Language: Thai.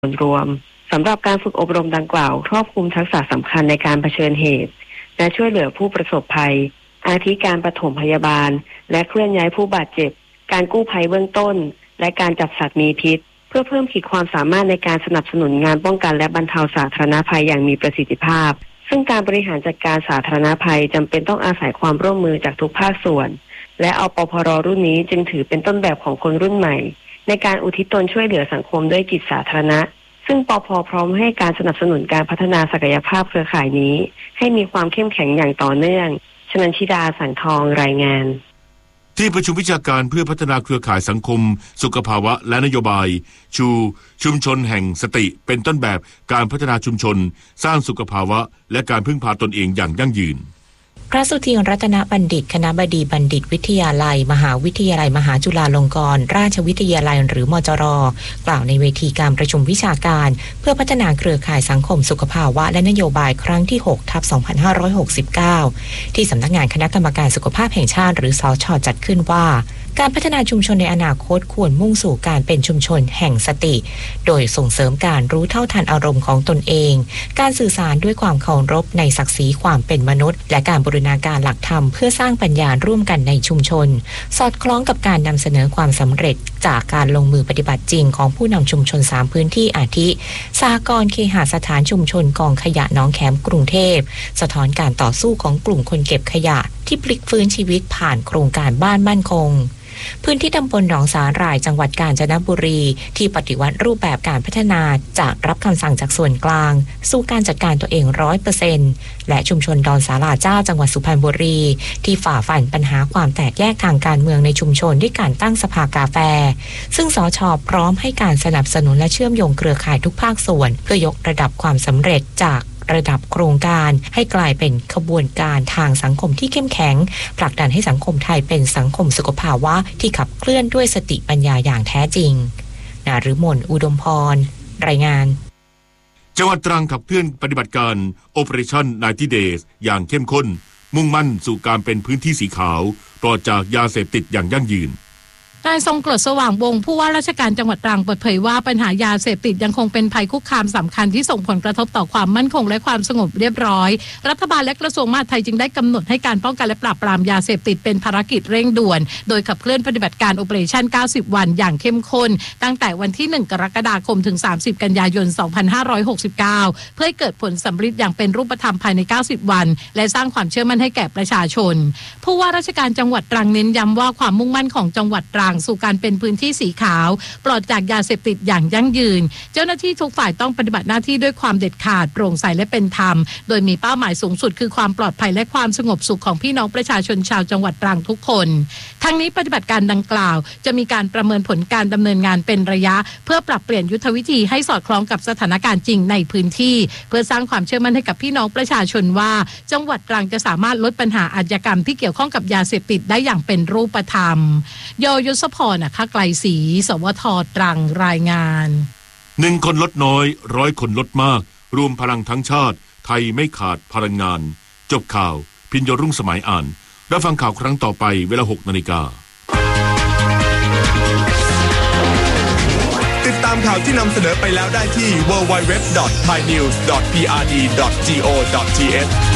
ส่วนรวมสำหรับการฝึกอบรมดังกล่าวครอบคลุมทักษะสำคัญในการเผชิญเหตุและช่วยเหลือผู้ประสบภัยอาทิการปฐมพยาบาลและเคลื่อนย้ายผู้บาดเจ็บการกู้ภัยเบื้องต้นและการจับสัตว์มีพิษเพื่อเพิ่มขีดความสามารถในการสนับสนุนงานป้องกันและบรรเทาสาธารณภัยอย่างมีประสิทธิภาพซึ่งการบริหารจัดการสาธารณภัยจำเป็นต้องอาศัยความร่วมมือจากทุกภาคส่วนและอปพร.รุ่นนี้จึงถือเป็นต้นแบบของคนรุ่นใหม่ในการอุทิศตนช่วยเหลือสังคมด้วยจิตสาธารณะซึ่งปพ.พร้อมให้การสนับสนุนการพัฒนาศักยภาพเครือข่ายนี้ให้มีความเข้มแข็งอย่างต่อเนื่องชนันชิดาสังทองรายงานที่ประชุมวิชาการเพื่อพัฒนาเครือข่ายสังคมสุขภาวะและนโยบายชุมชนแห่งสติเป็นต้นแบบการพัฒนาชุมชนสร้างสุขภาวะและการพึ่งพาตนเองอย่างยั่งยืนพระสุทินรัตนบัณฑิตคณบดีบัณฑิตวิทยาลัยมหาวิทยาลัยมหาจุฬาลงกรณราชวิทยาลัยหรือมจร.กล่าวในเวทีการประชุมวิชาการเพื่อพัฒนาเครือข่ายสังคมสุขภาวะและนโยบายครั้งที่ 6/2569 ที่สำนักงานคณะกรรมการสุขภาพแห่งชาติหรือสช.จัดขึ้นว่าการพัฒนาชุมชนในอนาคตควรมุ่งสู่การเป็นชุมชนแห่งสติโดยส่งเสริมการรู้เท่าทันอารมณ์ของตนเองการสื่อสารด้วยความเคารพในศักดิ์ศรีความเป็นมนุษย์และการบูรณาการหลักธรรมเพื่อสร้างปัญญาร่วมกันในชุมชนสอดคล้องกับการนำเสนอความสำเร็จจากการลงมือปฏิบัติจริงของผู้นำชุมชน3พื้นที่อาทิสหกรณ์เคหสถานชุมชนกองขยะหนองแขมกรุงเทพสะท้อนการต่อสู้ของกลุ่มคนเก็บขยะที่พลิกฟื้นชีวิตผ่านโครงการบ้านมั่นคงพื้นที่ตำบลหนองสาหร่ายจังหวัดกาญจนบุรีที่ปฏิวัติรูปแบบการพัฒนาจากรับคำสั่งจากส่วนกลางสู่การจัดการตัวเอง 100% และชุมชนดอนสาราเจ้าจังหวัดสุพรรณบุรีที่ฝ่าฟันปัญหาความแตกแยกทางการเมืองในชุมชนด้วยการตั้งสภากาแฟซึ่งสช.พร้อมให้การสนับสนุนและเชื่อมโยงเครือข่ายทุกภาคส่วนเพื่อยกระดับความสำเร็จจากระดับโครงการให้กลายเป็นขบวนการทางสังคมที่เข้มแข็งผลักดันให้สังคมไทยเป็นสังคมสุขภาวะที่ขับเคลื่อนด้วยสติปัญญาอย่างแท้จริงนฤมลอุดมพรรายงานจังหวัดตรังขับเคลื่อนปฏิบัติการ Operation 90 Days อย่างเข้มข้นมุ่งมั่นสู่การเป็นพื้นที่สีขาวปลอดจากยาเสพติดอย่างยั่งยืนนายทรงกลดสว่างวงศ์ผู้ว่าราชการจังหวัดตรังเปิดเผยว่าปัญหายาเสพติดยังคงเป็นภัยคุกคามสำคัญที่ส่งผลกระทบต่อความมั่นคงและความสงบเรียบร้อยรัฐบาลและกระทรวงมหาดไทยจึงได้กำหนดให้การป้องกันและปราบปรามยาเสพติดเป็นภารกิจเร่งด่วนโดยขับเคลื่อนปฏิบัติการ Operation 90 วันอย่างเข้มข้นตั้งแต่วันที่1กรกฎาคมถึง30กันยายน2569เพื่อให้เกิดผลสำฤทธิ์อย่างเป็นรูปธรรมภายใน90วันและสร้างความเชื่อมั่นให้แก่ประชาชนผู้ว่าราชการจังหวัดตรังเน้นย้ำว่าความมุ่งมั่นของจังหวัดตรังสู่การเป็นพื้นที่สีขาวปลอดจากยาเสพติดอย่างยั่งยืนเจ้าหน้าที่ทุกฝ่ายต้องปฏิบัติหน้าที่ด้วยความเด็ดขาดโปร่งใสและเป็นธรรมโดยมีเป้าหมายสูงสุดคือความปลอดภัยและความสงบสุขของพี่น้องประชาชนชาวจังหวัดตรังทุกคนทั้งนี้ปฏิบัติการดังกล่าวจะมีการประเมินผลการดำเนินงานเป็นระยะเพื่อปรับเปลี่ยนยุทธวิธีให้สอดคล้องกับสถานการณ์จริงในพื้นที่เพื่อสร้างความเชื่อมั่นให้กับพี่น้องประชาชนว่าจังหวัดตรังจะสามารถลดปัญหาอาชญากรรมที่เกี่ยวข้องกับยาเสพติดได้อย่างเป็นรูปธรรมยยศพรนะคะไกลศรีสวท.ตรังรายงาน 1คนลดน้อย100คนลดมากรวมพลังทั้งชาติไทยไม่ขาดพลังงานจบข่าวพิญญรุ่งสมัยอ่านรับฟังข่าวครั้งต่อไปเวลา 6 นาฬิกาติดตามข่าวที่นำเสนอไปแล้วได้ที่ www.thainews.prd.go.th